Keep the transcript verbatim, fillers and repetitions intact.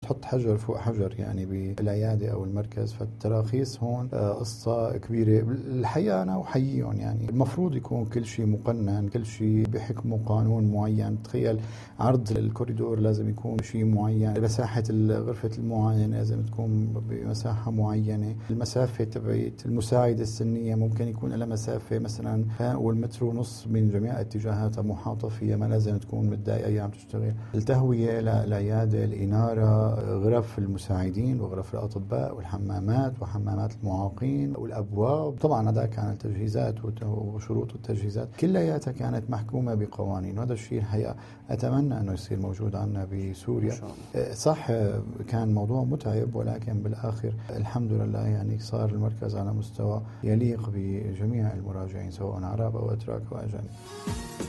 تحط حجر فوق حجر يعني بالعيادة أو المركز. فالتراخيص هون قصة كبيرة الحقيقة. أنا أحييهم يعني المفروض يكون كل شيء مقنن، كل شيء بحكمه قانون معين. تخيل عرض الكوريدور لازم يكون شيء معين، مساحة غرفة المعاينة لازم تكون بمساحة معينة، المسافة تبعت المساعدة السنية ممكن يكون لها مسافة مثلا، والمترو نص من جميع اتجاهاتها محاطة فيها، ما لازم تكون متضايقة أي عم تشتغل. التهوية للعيادة، الإنارة، غرف المساعدين وغرف الأطباء والحمامات وحمامات المعاقين والأبواب. طبعا هذا كان التجهيزات وشروط التجهيزات كلها كانت محكومة بقوانين، وهذا الشيء الحقيقة أتمنى أنه يصير موجود عندنا بسوريا. صح كان موضوع متعب، ولكن بالآخر الحمد لله يعني صار المركز على مستوى يليق بجميع المراجعين سواء عرب أو أتراك أو أجانب.